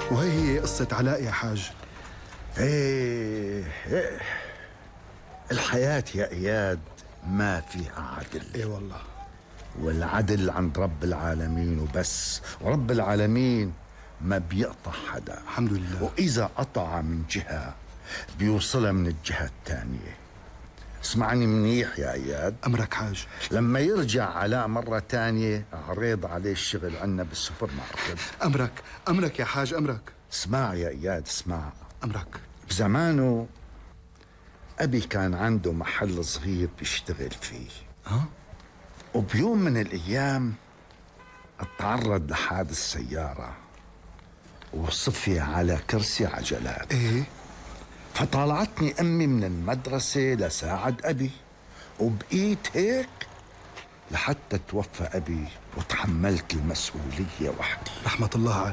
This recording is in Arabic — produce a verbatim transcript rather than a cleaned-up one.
وهي هي قصة علاء يا حاج. ايه, إيه. الحياة يا اياد ما فيها عدل. ايه والله. والعدل عند رب العالمين وبس، ورب العالمين ما بيقطع حدا. الحمد لله. وإذا قطع من جهة بيوصلها من الجهة الثانية. اسمعني منيح يا اياد. امرك حاج. لما يرجع علاء مرة تانية عرض عليه الشغل عنا بالسوبر ماركت. امرك امرك يا حاج امرك. اسمع يا اياد اسمع. امرك. بزمانه ابي كان عنده محل صغير بيشتغل فيه. ها؟ وبيوم من الايام اتعرض لحادث سيارة وصفي على كرسي عجلات. ايه؟ فطالعتني امي من المدرسة لساعد ابي، وبقيت هيك لحتى توفى ابي وتحملت المسؤولية وحدي. رحمة الله عليه.